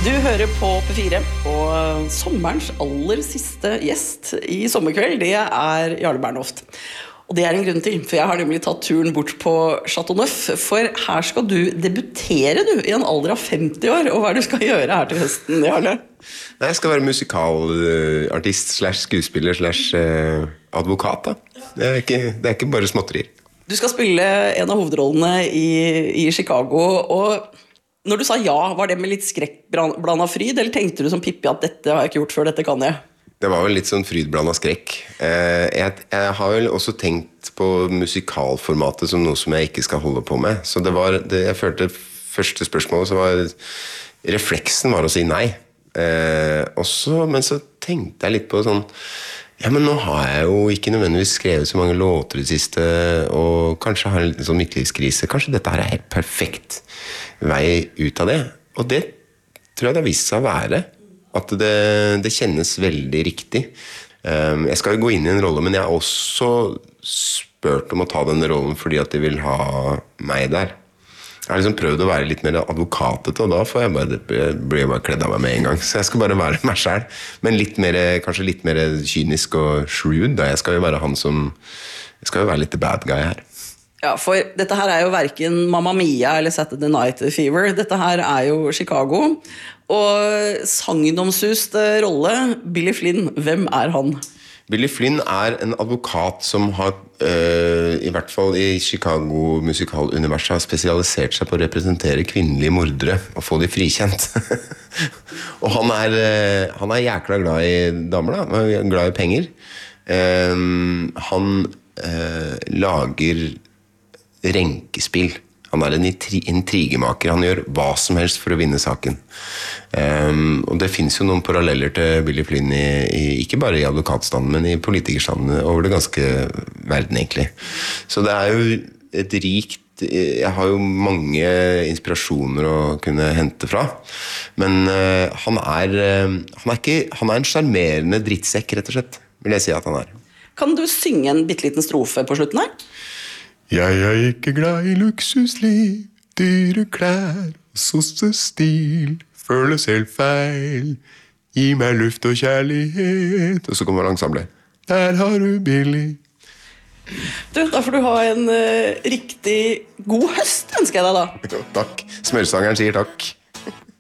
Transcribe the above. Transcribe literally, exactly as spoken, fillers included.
Du hører på P fire, og sommerens aller siste gjest i sommerkveld, det er Jarle Bernhoft. Og det er en grunn til, for jeg har nemlig tatt turen bort på Chateau Neuf, for her skal du debutere du, i en alder av femti år, og hva er det du skal gjøre her til høsten, Jarle? Nei, jeg skal være musikalartist, slash skuespiller, slash eh, advokat da. Det er, ikke, det er ikke bare småtterier. Du skal spille en av hovedrollene i, i Chicago, og når du sa ja, var det med litt skrekkblandet fryd, eller tenkte du som Pippi at dette har jeg ikke gjort før, dette kan jeg? Det var vel litt sånn frydblandet skrekk. Eh, jeg, jeg har vel også tenkt på musikalformatet som noe som jeg ikke skal holde på med. Så det var, det, jeg følte første spørsmålet så var, refleksen var å si nei. Eh, også, men så tenkte jeg litt på sånn, ja, men nå har jeg jo ikke nødvendigvis skrevet så mange låter i det siste, og kanskje har en liten sånn midtlivskrise. Kanskje dette her er helt perfekt vei ut av det. Og det tror jeg det har vist seg å være. At det, det kjennes veldig riktig. Um, jeg skal jo gå inn i en rolle, men jeg har også spurt om å ta denne rollen fordi at de vil ha meg der. Jeg har liksom prøvd å være litt mer advokatete, og da får jeg bare, blir jeg bare kledd av meg med en gang. Så jeg skal bare være meg selv. Men litt mer, kanskje litt mer kynisk og shrewd. Da. Jeg skal jo være han som... Jeg skal jo være litt the bad guy her. Ja, for dette her er jo hverken Mamma Mia eller Saturday Night Fever. Dette her er jo Chicago. Og sagnomsust rolle, Billy Flynn, hvem er han? Billy Flynn er en advokat som har, øh, i hvert fall i Chicago musikaluniverset, har spesialisert seg på å representere kvinnelige mordere og få de frikjent. Og han er, øh, han er jækla glad i damer, da, glad i penger. Um, han øh, lager renkespill. Han er en intrigemaker. Han gjør hva som helst for å vinne saken. Um, og det finnes jo noen paralleller til Billy Flynn i, i, ikke bare i advokatstanden, men i politikerstanden over det ganske verden egentlig. Så det er jo et rikt, jeg har jo mange inspirasjoner å kunne hente fra, men uh, han er uh, han er ikke, han er en charmerende drittsekk, rett og slett, vil jeg si at han er. Kan du synge en bitteliten strofe på slutten her? Jeg er ikke glad i luksusliv, dyre klær, sossestil, føles helt feil, gi meg luft og kjærlighet. Og så kommer ensemblet. Der har du Billy. Du, da får du ha en uh, riktig god høst, ønsker jeg deg da. Jo, takk. Smørsangeren sier takk.